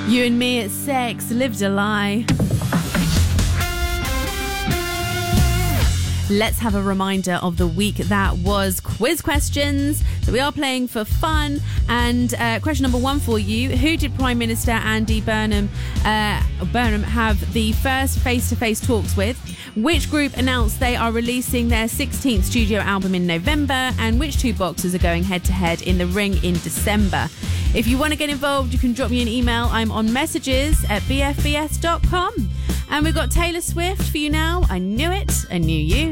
You and me at sex, lived a lie. Let's have a reminder of the week that was. Quiz questions. So we are playing for fun. And question number 1 for you. Who did Prime Minister Andy Burnham have the first face-to-face talks with? Which group announced they are releasing their 16th studio album in November? And which 2 boxers are going head-to-head in the ring in December? If you want to get involved, you can drop me an email. I'm on messages@bfbs.com. And we've got Taylor Swift for you now. I knew it. I knew you.